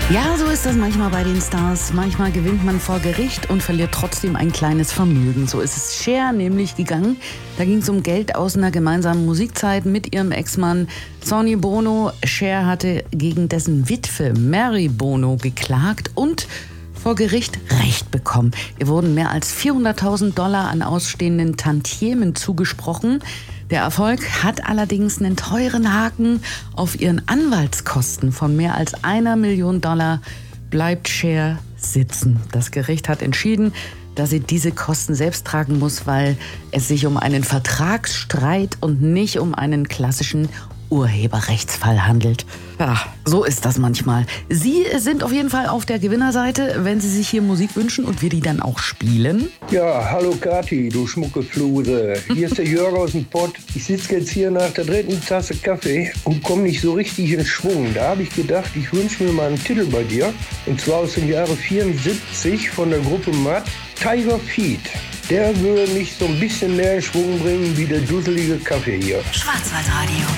Ja, so ist das manchmal bei den Stars. Manchmal gewinnt man vor Gericht und verliert trotzdem ein kleines Vermögen. So ist es Cher nämlich gegangen. Da ging es um Geld aus einer gemeinsamen Musikzeit mit ihrem Ex-Mann Sonny Bono. Cher hatte gegen dessen Witwe Mary Bono geklagt und vor Gericht Recht bekommen. Ihr wurden mehr als $400.000 an ausstehenden Tantiemen zugesprochen. Der Erfolg hat allerdings einen teuren Haken. Auf ihren Anwaltskosten von mehr als $1 Million bleibt Cher sitzen. Das Gericht hat entschieden, dass sie diese Kosten selbst tragen muss, weil es sich um einen Vertragsstreit und nicht um einen klassischen Urheberrechtsfall handelt. Ja, so ist das manchmal. Sie sind auf jeden Fall auf der Gewinnerseite, wenn Sie sich hier Musik wünschen und wir die dann auch spielen. Ja, hallo Kathi, du Schmuckefluse. Hier ist der Jörg aus dem Pott. Ich sitze jetzt hier nach der 3. Tasse Kaffee und komme nicht so richtig in Schwung. Da habe ich gedacht, ich wünsche mir mal einen Titel bei dir. Und zwar aus dem Jahre 74 von der Gruppe Matt, Tiger Feet. Der würde mich so ein bisschen mehr in Schwung bringen wie der dusselige Kaffee hier. Schwarzwaldradio.